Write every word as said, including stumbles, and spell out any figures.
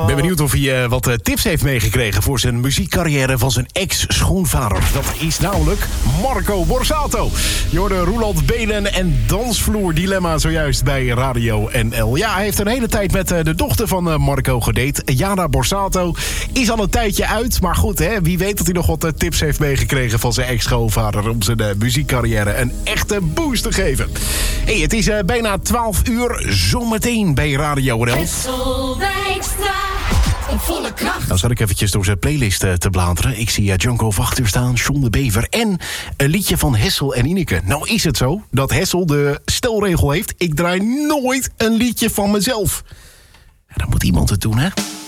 ben benieuwd of hij uh, wat uh, tips heeft meegekregen voor zijn muziekcarrière van zijn ex-schoonvader. Dat is namelijk Marco Borsato. Je hoorde Roeland Benen en Dansvloer Dilemma zojuist bij Radio N L. Ja, hij heeft een hele tijd met uh, de dochter van uh, Marco gedate. Jana Borsato is al een tijdje uit. Maar goed, hè, wie weet dat hij nog wat uh, tips heeft meegekregen van zijn ex-schoonvader om zijn uh, muziekcarrière een echte boost te geven. Hey, het is uh, bijna twaalf uur, zometeen bij Radio N L. Op volle kracht. Dan zal ik eventjes door zijn playlist uh, te bladeren. Ik zie uh, Junko of achter staan, John de Bever en een liedje van Hessel en Ineke. Nou is het zo dat Hessel de stelregel heeft: ik draai nooit een liedje van mezelf. En dan moet iemand het doen, hè?